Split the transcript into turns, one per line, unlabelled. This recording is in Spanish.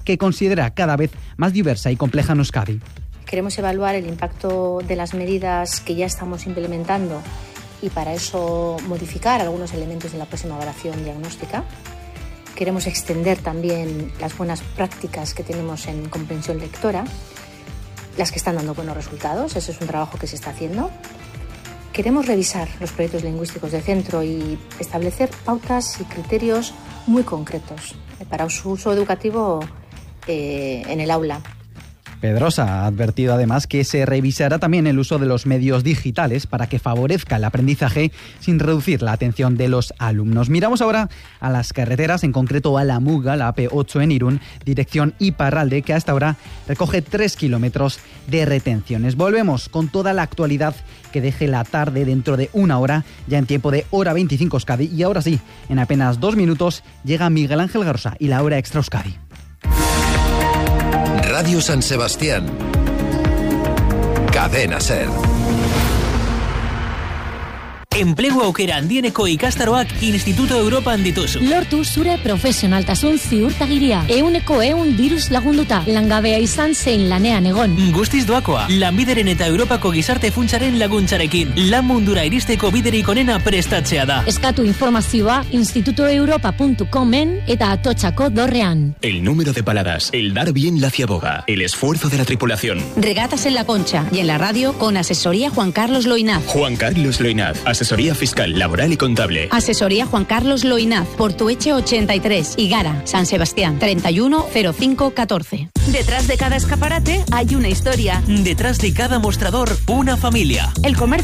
que considera cada vez más diversa y compleja en Euskadi.
Queremos evaluar el impacto de las medidas que ya estamos implementando y para eso modificar algunos elementos de la próxima evaluación diagnóstica. Queremos extender también las buenas prácticas que tenemos en comprensión lectora, las que están dando buenos resultados. Ese es un trabajo que se está haciendo. Queremos revisar los proyectos lingüísticos de centro y establecer pautas y criterios muy concretos para su uso educativo en el aula.
Pedrosa ha advertido además que se revisará también el uso de los medios digitales para que favorezca el aprendizaje sin reducir la atención de los alumnos. Miramos ahora a las carreteras, en concreto a la Muga, la AP8 en Irún, dirección Iparralde, que hasta ahora recoge 3 kilómetros de retenciones. Volvemos con toda la actualidad que deje la tarde dentro de una hora, ya en tiempo de hora 25 Euskadi. Y ahora sí, en apenas 2 minutos llega Miguel Ángel Garza y la hora extra Euskadi.
Radio San Sebastián. Cadena SER.
Enplegu aukera handieneko ikastaroak Instituto Europan dituzu.
Lortu zure profesionaltasun ziurtagiria. 100% diruz lagunduta. Langabea izan zein lanean egon.
Guztiz doakoa. Lanbideren eta Europako gizarte funtsaren laguntzarekin. Lan mundura iristeko biderik onena prestatzea da.
Eskatu informazioa institutoeuropa.comen eta Atotxako dorrean.
El número de paladas, el dar bien la ciaboga, el esfuerzo de la tripulación.
Regatas en la Concha y en la radio con asesoría Juan Carlos Loinaz.
Juan Carlos Loinaz, asesoría fiscal, laboral y contable.
Asesoría Juan Carlos Loinaz, Portueche 83, Igara, San Sebastián, 310514.
Detrás de cada escaparate hay una historia.
Detrás de cada mostrador, una familia.
El comercio